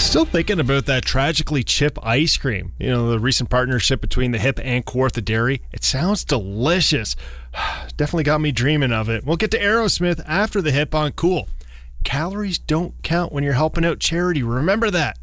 Still thinking about that Tragically Chip ice cream. You know, the recent partnership between the Hip and Kawartha Dairy. It sounds delicious. Definitely got me dreaming of it. We'll get to Aerosmith after the Hip on Cool. Calories don't count when you're helping out charity. Remember that.